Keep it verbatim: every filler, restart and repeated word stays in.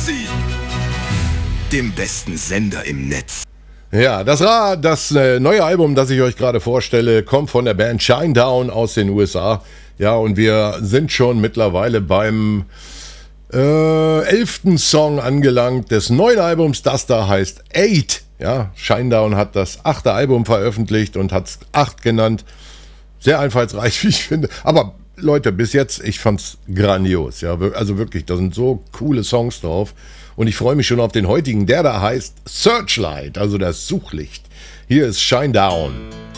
Maxi, dem besten Sender im Netz. Ja, das, Ra- das äh, neue Album, das ich euch gerade vorstelle, kommt von der Band Shinedown aus den U S A. Ja, und wir sind schon mittlerweile beim äh, elften Song angelangt des neuen Albums, das da heißt Eight. Ja, Shinedown hat das achte Album veröffentlicht und hat es acht genannt. Sehr einfallsreich, wie ich finde. Aber Leute, bis jetzt, ich fand's grandios. Ja, wir- also wirklich, da sind so coole Songs drauf. Und ich freue mich schon auf den heutigen, der da heißt Searchlight, also das Suchlicht. Hier ist Shinedown.